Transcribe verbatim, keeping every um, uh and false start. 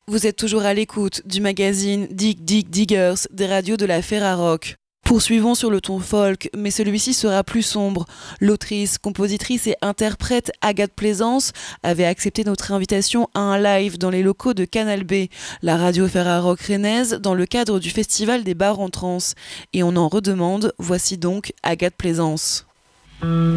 Vous êtes toujours à l'écoute du magazine Dig Dig Diggers des radios de la Ferrarock. Poursuivons sur le ton folk, mais celui-ci sera plus sombre. L'autrice, compositrice et interprète Agathe Plaisance avait accepté notre invitation à un live dans les locaux de Canal B, la radio Ferrarock rennaise, dans le cadre du festival des bars en trance. Et on en redemande, voici donc Agathe Plaisance.